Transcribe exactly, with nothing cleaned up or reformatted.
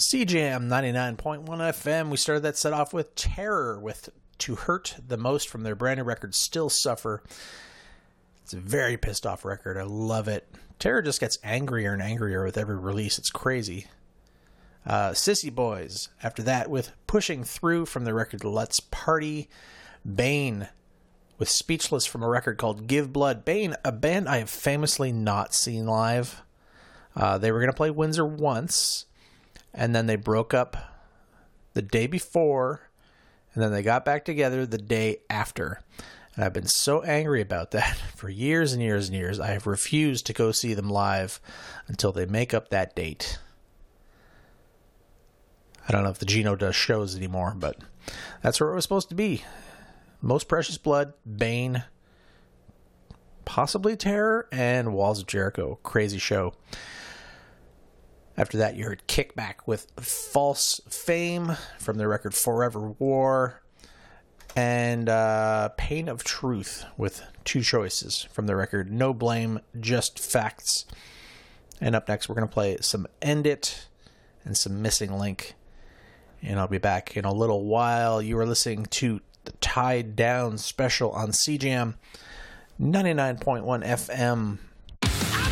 C Jam ninety-nine point one F M. We started that set off with Terror with To Hurt the Most from their brand new record, Still Suffer. It's a very pissed off record. I love it. Terror just gets angrier and angrier with every release. It's crazy. Uh, Sissy Boys, after that, with Pushing Through from the record Let's Party. Bane with Speechless from a record called Give Blood. Bane, a band I have famously not seen live. Uh, they were going to play Windsor once, and then they broke up the day before, and then they got back together the day after. And I've been so angry about that for years and years and years. I have refused to go see them live until they make up that date. I don't know if the Gino does shows anymore, but that's where it was supposed to be. Most Precious Blood, Bane, possibly Terror, and Walls of Jericho. Crazy show. After that, you heard Kickback with False Fame from their record Forever War. And uh, Pain of Truth with Two Choices from the record No Blame, Just Facts. And up next, we're going to play some End It and some Missing Link. And I'll be back in a little while. You are listening to the Tied Down special on C Jam ninety-nine point one F M.